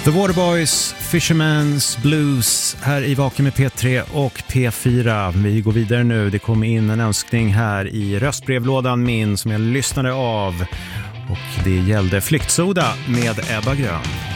The Waterboys, Fisherman's Blues här i Vaken med P3 och P4. Vi går vidare nu. Det kom in en önskning här i röstbrevlådan min som jag lyssnade av. Och det gällde Flyktsoda med Ebba Grön.